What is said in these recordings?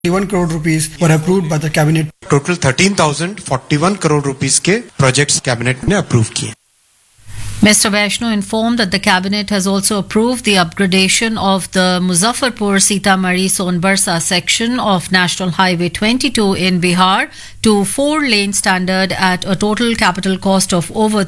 41 crore rupees were approved by the cabinet. Total 13,041 crore rupees के projects cabinet ने approve किए. Mr. Vaishno informed that the cabinet has also approved the upgradation of the Muzaffarpur Sitamarhi Sonbarsa section of National Highway 22 in Bihar to 4-lane standard at a total capital cost of over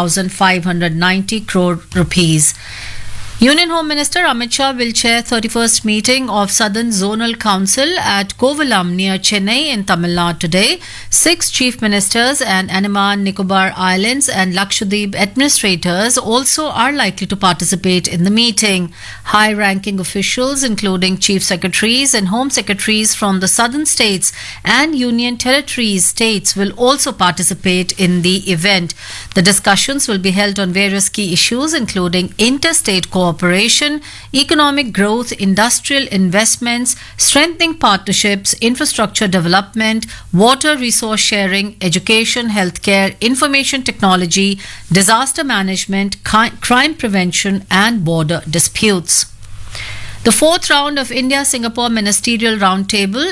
3,590 crore rupees. Union Home Minister Amit Shah will chair 31st meeting of Southern Zonal Council at Kovalam near Chennai in Tamil Nadu today. 6 chief ministers and Andaman Nicobar Islands and Lakshadweep administrators also are likely to participate in the meeting. High-ranking officials including chief secretaries and home secretaries from the southern states and union territories states will also participate in the event. The discussions will be held on various key issues including interstate cooperation, economic growth, industrial investments, strengthening partnerships, infrastructure development, water resource sharing, education, healthcare, information technology, disaster management, crime prevention, and border disputes. The 4th round of India-Singapore Ministerial Roundtable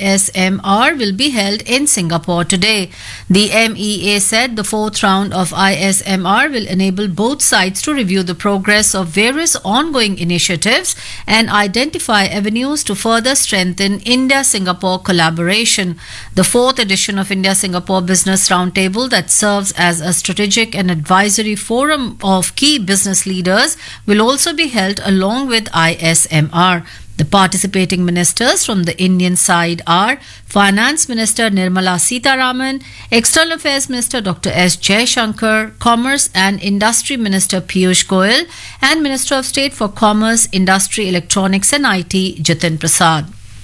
(ISMR) will be held in Singapore today. The MEA said the 4th round of ISMR will enable both sides to review the progress of various ongoing initiatives and identify avenues to further strengthen India-Singapore collaboration. The 4th edition of India-Singapore Business Roundtable that serves as a strategic and advisory forum of key business leaders will also be held along with ISMR. The participating ministers from the Indian side are Finance Minister Nirmala Sitharaman, External Affairs Minister Dr. S. Jaishankar, Commerce and Industry Minister Piyush Goyal, and Minister of State for Commerce, Industry, Electronics and IT Jitin Prasad.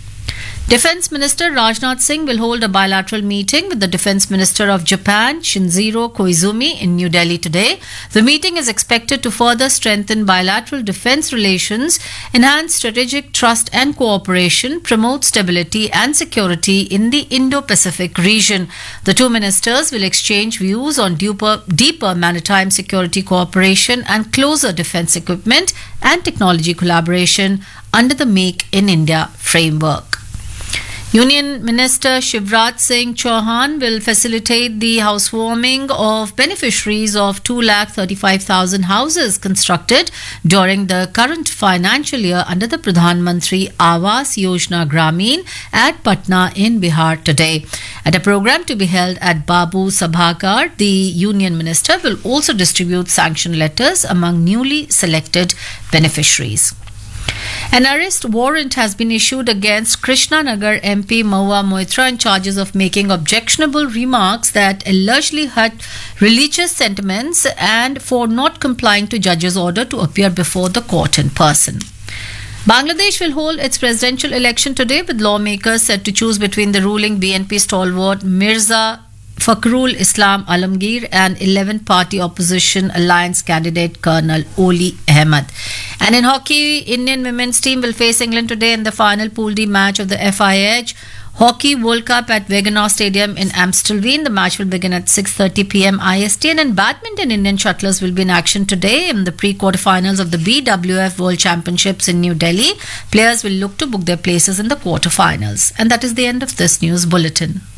Defence Minister Rajnath Singh will hold a bilateral meeting with the Defence Minister of Japan, Shinjiro Koizumi, in New Delhi today. The meeting is expected to further strengthen bilateral defence relations, enhance strategic trust and cooperation, promote stability and security in the Indo-Pacific region. The two ministers will exchange views on deeper maritime security cooperation and closer defence equipment and technology collaboration under the Make in India framework. Union Minister Shivraj Singh Chauhan will facilitate the housewarming of beneficiaries of 235,000 houses constructed during the current financial year under the Pradhan Mantri Awas Yojana Gramin at Patna in Bihar today. At a program to be held at Babu Sabhagar, the Union Minister will also distribute sanction letters among newly selected beneficiaries. An arrest warrant has been issued against Krishnanagar MP Mahua Moitra on charges of making objectionable remarks that allegedly hurt religious sentiments and for not complying to judge's order to appear before the court in person. Bangladesh will hold its presidential election today with lawmakers set to choose between the ruling BNP stalwart Mirza Fakhrul Islam Alamgir and 11-party opposition alliance candidate Colonel Oli Ahmed. And in hockey, Indian women's team will face England today in the final Pool D match of the FIH Hockey World Cup at Wegener Stadium in Amstelveen. The match will begin at 6:30 p.m. IST. And in badminton, Indian shuttlers will be in action today in the pre-quarterfinals of the BWF World Championships in New Delhi. Players will look to book their places in the quarterfinals. And that is the end of this news bulletin.